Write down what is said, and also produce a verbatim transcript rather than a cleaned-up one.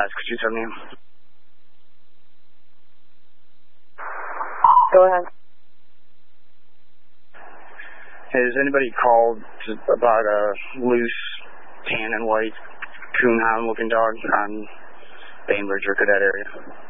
advise, could you tell me? Go ahead. Has anybody called about a loose tan and white coonhound looking dog on Bainbridge or Cadet area?